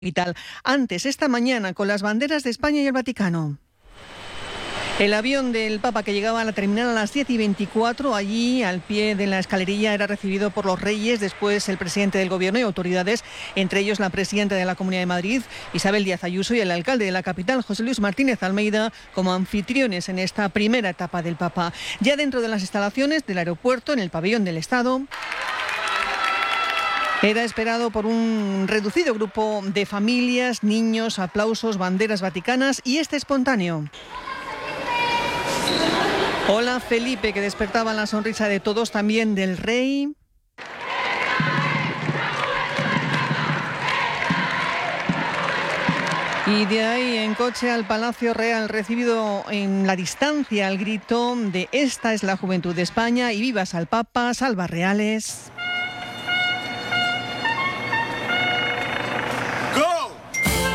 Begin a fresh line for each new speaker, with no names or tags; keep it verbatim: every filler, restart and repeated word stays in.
capital. Antes, esta mañana, con las banderas de España y el Vaticano. El avión del Papa que llegaba a la terminal a las diez y veinticuatro, allí al pie de la escalerilla, era recibido por los reyes, después el presidente del gobierno y autoridades, entre ellos la presidenta de la Comunidad de Madrid, Isabel Díaz Ayuso, y el alcalde de la capital, José Luis Martínez Almeida, como anfitriones en esta primera etapa del Papa. Ya dentro de las instalaciones del aeropuerto, en el pabellón del Estado, era esperado por un reducido grupo de familias, niños, aplausos, banderas vaticanas y este espontáneo. Hola Felipe, que despertaba la sonrisa de todos, también del rey. Y de ahí en coche al Palacio Real, recibido en la distancia el grito de "Esta es la juventud de España" y "Vivas al Papa, salva reales".